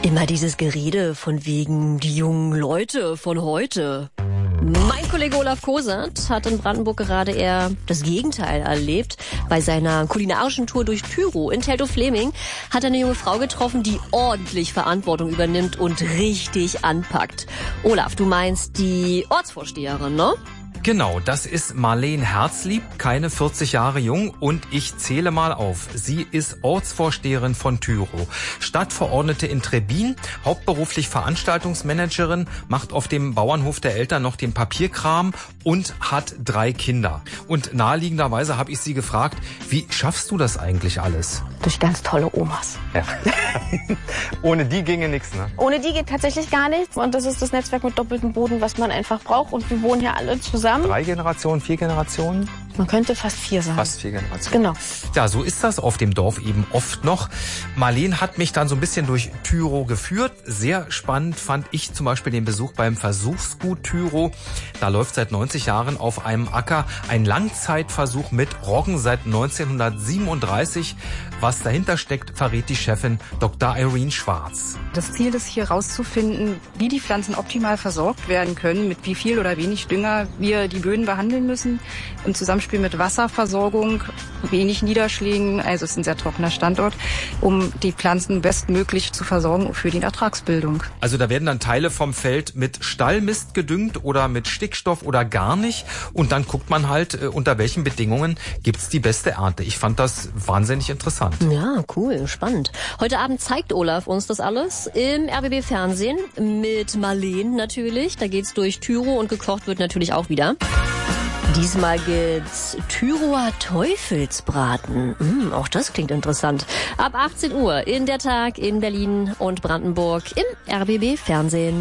Immer dieses Gerede von wegen die jungen Leute von heute. Mein Kollege Olaf Kosert hat in Brandenburg gerade eher das Gegenteil erlebt. Bei seiner kulinarischen Tour durch Tyrow in Teltow-Fleming hat er eine junge Frau getroffen, die ordentlich Verantwortung übernimmt und richtig anpackt. Olaf, du meinst die Ortsvorsteherin, ne? Genau, das ist Marleen Herzlieb, keine 40 Jahre jung, und ich zähle mal auf. Sie ist Ortsvorsteherin von Tyrow, Stadtverordnete in Trebbin, hauptberuflich Veranstaltungsmanagerin, macht auf dem Bauernhof der Eltern noch den Papierkram und hat 3 Kinder. Und naheliegenderweise habe ich sie gefragt, wie schaffst du das eigentlich alles? Durch ganz tolle Omas. Ja. Ohne die ginge nichts, ne? Ohne die geht tatsächlich gar nichts. Und das ist das Netzwerk mit doppeltem Boden, was man einfach braucht. Und wir wohnen hier alle zusammen. 3 Generationen, 4 Generationen? Man könnte fast 4 sagen. Fast 4 Generationen. Genau. Ja, so ist das auf dem Dorf eben oft noch. Marleen hat mich dann so ein bisschen durch Tyrow geführt. Sehr spannend fand ich zum Beispiel den Besuch beim Versuchsgut Tyrow. Da läuft seit 90 Jahren auf einem Acker ein Langzeitversuch mit Roggen seit 1937. Was dahinter steckt, verrät die Chefin Dr. Irene Schwarz. Das Ziel ist hier rauszufinden, wie die Pflanzen optimal versorgt werden können, mit wie viel oder wenig Dünger wir die Böden behandeln müssen, im Zusammenspiel mit Wasserversorgung, wenig Niederschlägen, also es ist ein sehr trockener Standort, um die Pflanzen bestmöglich zu versorgen für die Ertragsbildung. Also da werden dann Teile vom Feld mit Stallmist gedüngt oder mit Stickstoff oder gar nicht, und dann guckt man halt, unter welchen Bedingungen gibt's die beste Ernte. Ich fand das wahnsinnig interessant. Ja, cool, spannend. Heute Abend zeigt Olaf uns das alles im RBB Fernsehen mit Marleen natürlich. Da geht's durch Tyrow und gekocht wird natürlich auch wieder. Diesmal gibt's Tyrower Teufelsbraten. Auch das klingt interessant. Ab 18 Uhr in der Tag in Berlin und Brandenburg im RBB Fernsehen.